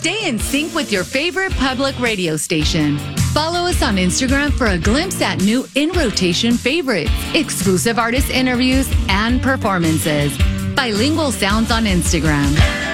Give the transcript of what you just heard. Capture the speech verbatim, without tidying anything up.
Stay in sync with your favorite public radio station. Follow us on Instagram for a glimpse at new in-rotation favorites, exclusive artist interviews, and performances. Bilingual Sounds on Instagram.